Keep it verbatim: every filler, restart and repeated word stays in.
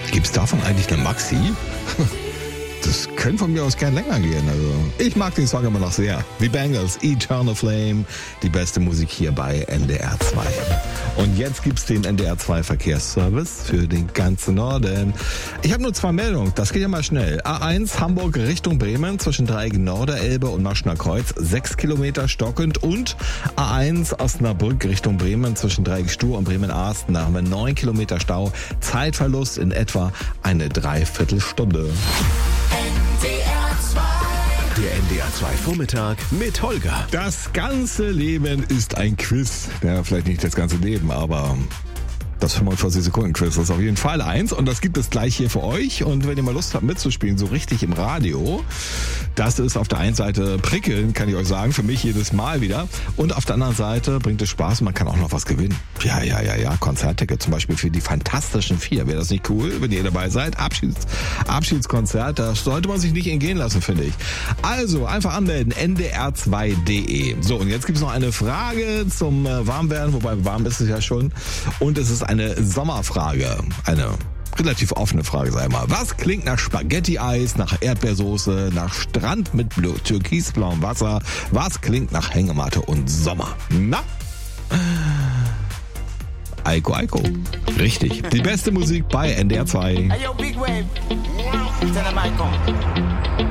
Gibt's davon eigentlich eine Maxi? Das könnte von mir aus gern länger gehen. Also ich mag den Song immer noch sehr. Die Bangles, Eternal Flame, die beste Musik hier bei N D R zwei. Und jetzt gibt's den N D R zwei Verkehrsservice für den ganzen Norden. Ich habe nur zwei Meldungen, das geht ja mal schnell. A eins Hamburg Richtung Bremen zwischen Dreieck Norderelbe und Maschner Kreuz, sechs Kilometer stockend. Und A eins Osnabrück Richtung Bremen zwischen Dreieck Stur und Bremen-Arsten. Da haben wir neun Kilometer Stau, Zeitverlust in etwa eine Dreiviertelstunde. Der N D R zwei Vormittag mit Holger. Das ganze Leben ist ein Quiz. Ja, vielleicht nicht das ganze Leben, aber das fünfundvierzig Sekunden Quiz ist auf jeden Fall eins. Und das gibt es gleich hier für euch. Und wenn ihr mal Lust habt mitzuspielen, so richtig im Radio, das ist auf der einen Seite prickeln, kann ich euch sagen, für mich jedes Mal wieder. Und auf der anderen Seite bringt es Spaß und man kann auch noch was gewinnen. Ja, ja, ja, ja, Konzertticket zum Beispiel für die Fantastischen Vier. Wäre das nicht cool, wenn ihr dabei seid? Abschieds, Abschiedskonzert, das sollte man sich nicht entgehen lassen, finde ich. Also, einfach anmelden, N D R zwei Punkt de. So, und jetzt gibt es noch eine Frage zum Warmwerden, wobei warm ist es ja schon. Und es ist eine Sommerfrage, eine relativ offene Frage, sag ich mal. Was klingt nach Spaghetti-Eis, nach Erdbeersoße, nach Strand mit türkisblauem Wasser? Was klingt nach Hängematte und Sommer? Na? Eiko Eiko. Richtig. Die beste Musik bei N D R zwei. Hey, yo, Big Wave. Tell them I come.